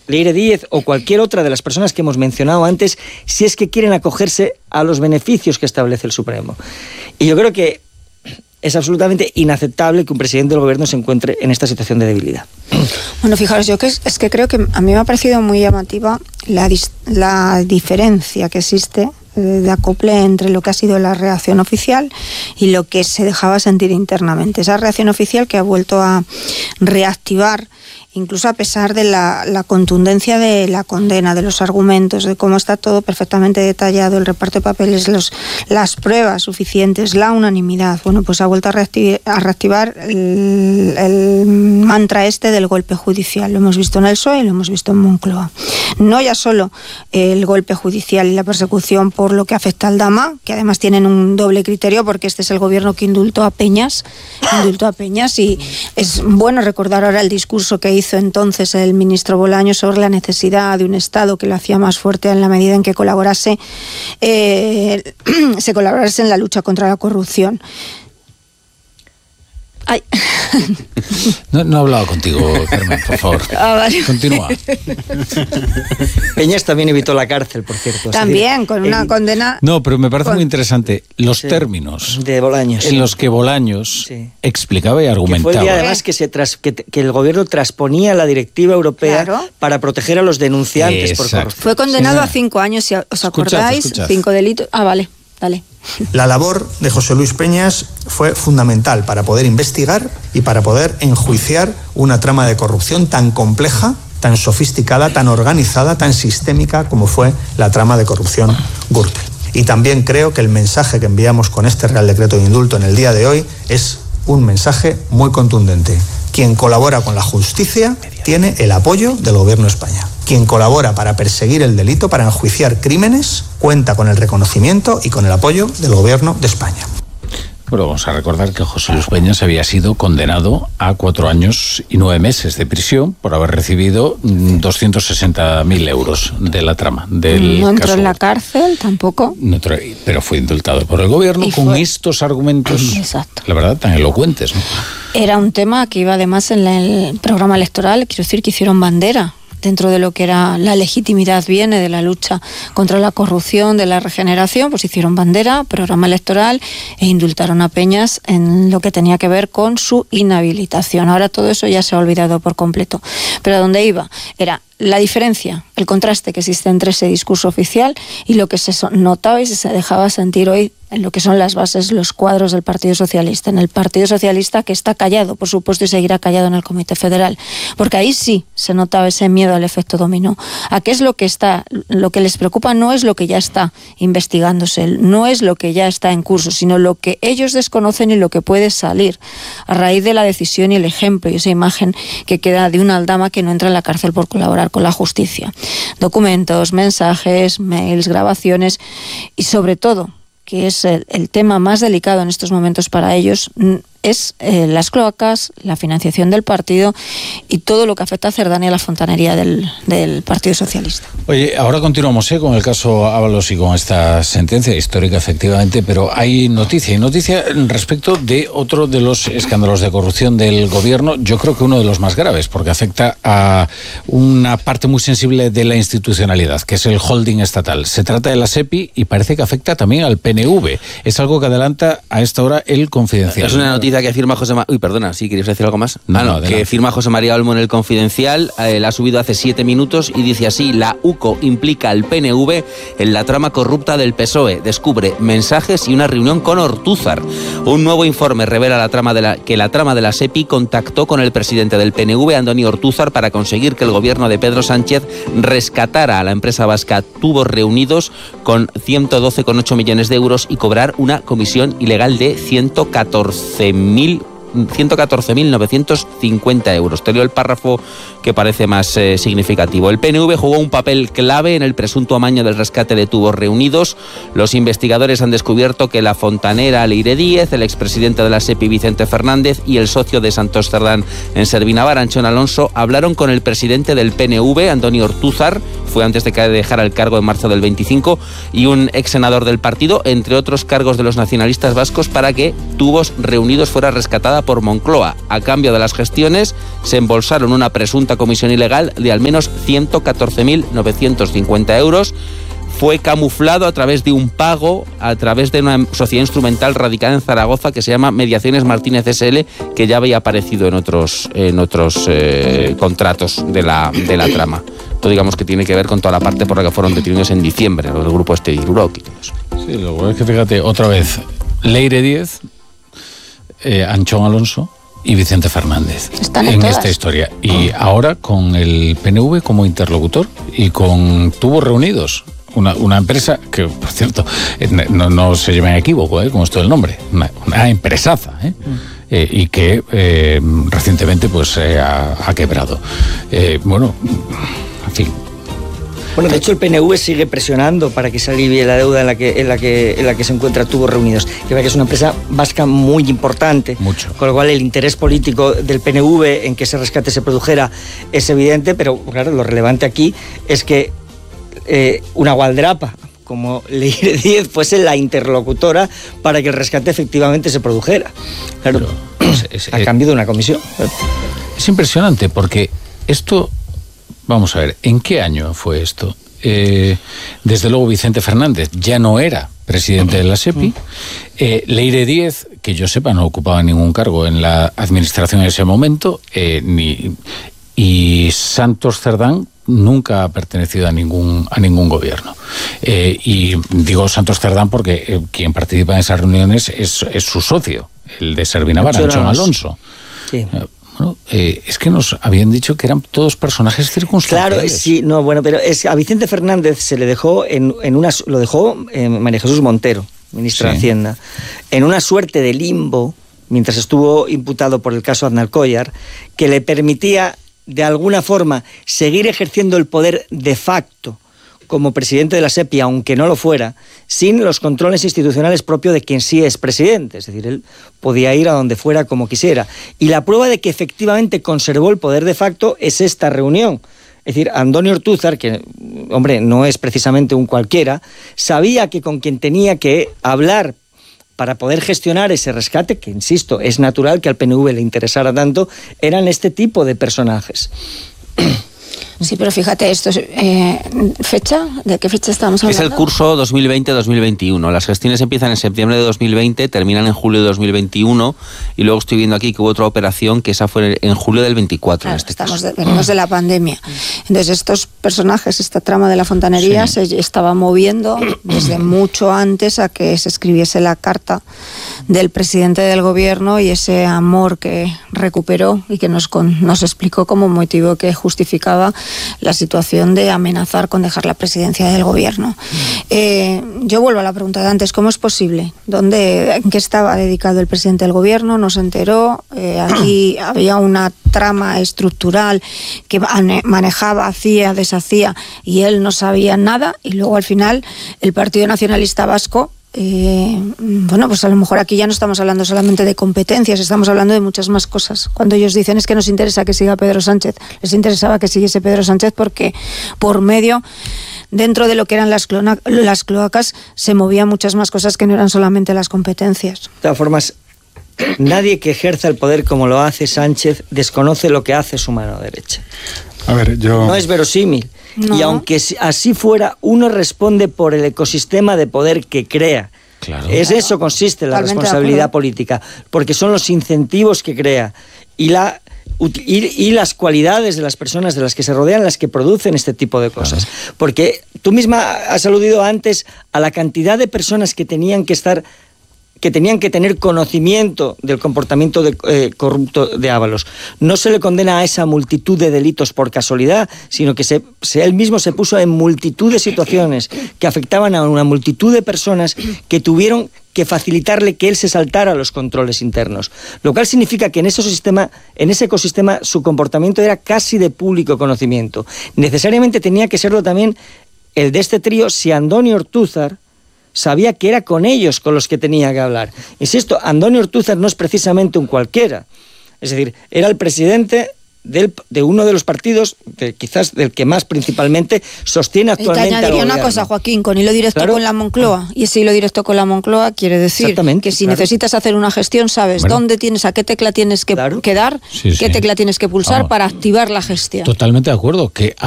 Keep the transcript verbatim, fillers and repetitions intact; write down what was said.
Leire Díez o cualquier otra de las personas que hemos mencionado antes, si es que quieren acogerse a los beneficios que establece el Supremo. Y yo creo que es absolutamente inaceptable que un presidente del gobierno se encuentre en esta situación de debilidad. Bueno, fijaros, yo que es, es que creo que a mí me ha parecido muy llamativa la, la diferencia que existe de acople entre lo que ha sido la reacción oficial y lo que se dejaba sentir internamente. Esa reacción oficial que ha vuelto a reactivar, incluso a pesar de la, la contundencia de la condena, de los argumentos, de cómo está todo perfectamente detallado, el reparto de papeles, los, las pruebas suficientes, la unanimidad. Bueno, pues ha vuelto a reactivar, a reactivar el, el mantra este del golpe judicial. Lo hemos visto en el P S O E y lo hemos visto en Moncloa. No ya solo el golpe judicial y la persecución por lo que afecta al Dama, que además tienen un doble criterio, porque este es el gobierno que indultó a Peñas, indultó a Peñas, y es bueno recordar ahora el discurso que hizo entonces el ministro Bolaños sobre la necesidad de un Estado que lo hacía más fuerte en la medida en que colaborase, eh, se colaborase en la lucha contra la corrupción. Ay. No, no he hablado contigo, Carmen, por favor. Ah, vale. Continúa. Peñas también evitó la cárcel, por cierto. También, con una eh, condena... No, pero me parece con... muy interesante los sí, términos de Bolaños, en sí. los que Bolaños sí. explicaba y argumentaba. Que fue el día, además, que, se tras, que, que el gobierno transponía la directiva europea claro. para proteger a los denunciantes Exacto. por corrupción. Fue condenado sí. a cinco años, si os escuchad, acordáis, escuchad. cinco delitos... Ah, vale, dale. La labor de José Luis Peñas fue fundamental para poder investigar y para poder enjuiciar una trama de corrupción tan compleja, tan sofisticada, tan organizada, tan sistémica como fue la trama de corrupción Gürtel. Y también creo que el mensaje que enviamos con este Real Decreto de Indulto en el día de hoy es un mensaje muy contundente. Quien colabora con la justicia tiene el apoyo del Gobierno de España. Quien colabora para perseguir el delito, para enjuiciar crímenes, cuenta con el reconocimiento y con el apoyo del Gobierno de España. Bueno, vamos a recordar que José Luis Peñas había sido condenado a cuatro años y nueve meses de prisión por haber recibido doscientos sesenta mil euros de la trama del No entró caso. en la cárcel tampoco. No entró, pero fue indultado por el gobierno Y con fue... estos argumentos, Exacto. la verdad, tan elocuentes, ¿no? Era un tema que iba además en el programa electoral, quiero decir que hicieron bandera dentro de lo que era la legitimidad viene de la lucha contra la corrupción, de la regeneración, pues hicieron bandera, programa electoral e indultaron a Peñas en lo que tenía que ver con su inhabilitación. Ahora todo eso ya se ha olvidado por completo. Pero ¿a dónde iba? Era la diferencia, el contraste que existe entre ese discurso oficial y lo que se notaba y se dejaba sentir hoy en lo que son las bases, los cuadros del Partido Socialista. En el Partido Socialista, que está callado, por supuesto, y seguirá callado en el Comité Federal. Porque ahí sí se notaba ese miedo al efecto dominó. ¿A qué es lo que está? Lo que les preocupa no es lo que ya está investigándose, no es lo que ya está en curso, sino lo que ellos desconocen y lo que puede salir a raíz de la decisión y el ejemplo y esa imagen que queda de una aldama que no entra en la cárcel por colaborar con la justicia. Documentos, mensajes, mails, grabaciones y sobre todo, que es el, el tema más delicado en estos momentos para ellos, es eh, las cloacas, la financiación del partido y todo lo que afecta a Cerdán y a la fontanería del, del Partido Socialista. Oye, ahora continuamos ¿eh? con el caso Ábalos y con esta sentencia histórica, efectivamente, pero hay noticia, hay noticia respecto de otro de los escándalos de corrupción del gobierno, yo creo que uno de los más graves, porque afecta a una parte muy sensible de la institucionalidad, que es el holding estatal. Se trata de la SEPI y parece que afecta también al P N V. Es algo que adelanta a esta hora el Confidencial. Es una noticia que firma José María... Uy, perdona, ¿sí querías decir algo más? No, ah, no, no que firma José María Olmo en el Confidencial, eh, la ha subido hace siete minutos y dice así: la U C O implica al P N V en la trama corrupta del P S O E, descubre mensajes y una reunión con Ortúzar. Un nuevo informe revela la trama de la, que la trama de la SEPI contactó con el presidente del P N V, Andoni Ortúzar, para conseguir que el gobierno de Pedro Sánchez rescatara a la empresa vasca Tubos Reunidos con ciento doce coma ocho millones de euros y cobrar una comisión ilegal de ciento catorce mil novecientos cincuenta euros. Te leo el párrafo que parece más eh, significativo. El P N V jugó un papel clave en el presunto amaño del rescate de Tubos Reunidos. Los investigadores han descubierto que la fontanera Leire Díez, el expresidente de la SEPI Vicente Fernández y el socio de Santos Cerdán en Servinavar, Anchón Alonso, hablaron con el presidente del P N V, Andoni Ortúzar, fue antes de que dejara el cargo en marzo del veinticinco, y un ex senador del partido, entre otros cargos de los nacionalistas vascos, para que Tubos Reunidos fuera rescatada por Moncloa. A cambio de las gestiones, se embolsaron una presunta comisión ilegal de al menos ciento catorce mil novecientos cincuenta euros. Fue camuflado a través de un pago, a través de una sociedad instrumental radicada en Zaragoza que se llama Mediaciones Martínez S L, que ya había aparecido en otros, en otros eh, contratos de la, de la trama. Esto digamos que tiene que ver con toda la parte por la que fueron detenidos en diciembre, los del grupo este de Iruroc y todo eso. Sí, lo bueno es que fíjate, otra vez, Leire Díez, eh, Anchón Alonso y Vicente Fernández Están en, en todas. esta historia. Y ahora con el P N V como interlocutor y con Tubos Reunidos. Una, una empresa que, por cierto, no, no se lleven a equívoco, ¿eh? Como esto del nombre, una, una empresaza, ¿eh? Mm. Eh, y que eh, recientemente pues eh, ha, ha quebrado. Eh, bueno, en fin. Bueno, de hecho el P N V sigue presionando para que se alivie la deuda en la que, en la que, en la que se encuentra Tubos Reunidos. Que es una empresa vasca muy importante. Mucho. Con lo cual el interés político del P N V en que ese rescate se produjera es evidente, pero claro, lo relevante aquí es que Eh, una gualdrapa como Leire Díez fuese la interlocutora para que el rescate efectivamente se produjera. Claro, Pero, es, es, a cambio de una comisión. Es impresionante porque esto, vamos a ver, ¿en qué año fue esto? Eh, desde luego Vicente Fernández ya no era presidente de la SEPI. Eh, Leire Díez, que yo sepa, no ocupaba ningún cargo en la administración en ese momento, eh, ni, y Santos Cerdán nunca ha pertenecido a ningún a ningún gobierno. Eh, y digo Santos Cerdán porque eh, quien participa en esas reuniones es, es su socio, el de Servinavar, Anchón Alonso. Sí. Eh, bueno, eh, es que nos habían dicho que eran todos personajes circunstanciales. Claro, sí, no, bueno, pero es, a Vicente Fernández se le dejó en, en una, lo dejó eh, María Jesús Montero, ministra sí. de Hacienda, en una suerte de limbo, mientras estuvo imputado por el caso Aznalcóllar, que le permitía de alguna forma seguir ejerciendo el poder de facto como presidente de la SEPI, aunque no lo fuera, sin los controles institucionales propios de quien sí es presidente. Es decir, él podía ir a donde fuera como quisiera. Y la prueba de que efectivamente conservó el poder de facto es esta reunión. Es decir, Andoni Ortúzar, que, hombre, no es precisamente un cualquiera, sabía que con quien tenía que hablar para poder gestionar ese rescate, que insisto, es natural que al P N V le interesara tanto, eran este tipo de personajes. Sí, pero fíjate, esto es eh, fecha, ¿de qué fecha estamos hablando? Es el curso dos mil veinte dos mil veintiuno. Las gestiones empiezan en septiembre de dos mil veinte, terminan en julio de dos mil veintiuno, y luego estoy viendo aquí que hubo otra operación que esa fue en julio del veinticuatro. Claro, en este estamos caso. De, venimos de la pandemia. Entonces estos personajes, esta trama de la fontanería sí. se estaba moviendo desde mucho antes a que se escribiese la carta del presidente del gobierno y ese amor que recuperó y que nos, con, nos explicó como motivo que justificaba la situación de amenazar con dejar la presidencia del gobierno. Eh, yo vuelvo a la pregunta de antes, ¿cómo es posible? ¿Dónde, en qué estaba dedicado el presidente del gobierno? ¿No se enteró? Eh, aquí había una trama estructural que manejaba, hacía, deshacía, y él no sabía nada, y luego al final el Partido Nacionalista Vasco, Eh, bueno, pues a lo mejor aquí ya no estamos hablando solamente de competencias, estamos hablando de muchas más cosas. Cuando ellos dicen es que nos interesa que siga Pedro Sánchez, les interesaba que siguiese Pedro Sánchez porque por medio, dentro de lo que eran las, clona, las cloacas, se movían muchas más cosas que no eran solamente las competencias. De todas formas, nadie que ejerza el poder como lo hace Sánchez desconoce lo que hace su mano derecha. A ver, yo... No es verosímil. No. Y aunque así fuera, uno responde por el ecosistema de poder que crea. Claro. Es claro. eso consiste la Totalmente responsabilidad política, porque son los incentivos que crea y la y, y las cualidades de las personas de las que se rodean las que producen este tipo de cosas. Claro. Porque tú misma has aludido antes a la cantidad de personas que tenían que estar que tenían que tener conocimiento del comportamiento de, eh, corrupto de Ábalos. No se le condena a esa multitud de delitos por casualidad, sino que se, se, él mismo se puso en multitud de situaciones que afectaban a una multitud de personas que tuvieron que facilitarle que él se saltara los controles internos. Lo cual significa que en ese ecosistema, en ese ecosistema su comportamiento era casi de público conocimiento. Necesariamente tenía que serlo también el de este trío si Andoni Ortúzar sabía que era con ellos con los que tenía que hablar. Insisto, Andoni Ortúzar no es precisamente un cualquiera. Es decir, era el presidente del, de uno de los partidos, de, quizás del que más principalmente sostiene actualmente. Y te añadiría una cosa, Joaquín, con hilo directo ¿Claro? con la Moncloa. Y ese hilo directo con la Moncloa quiere decir que si claro. necesitas hacer una gestión, sabes bueno. dónde tienes, a qué tecla tienes que, claro. que dar, sí, qué sí. tecla tienes que pulsar Vamos. para activar la gestión. Totalmente de acuerdo, que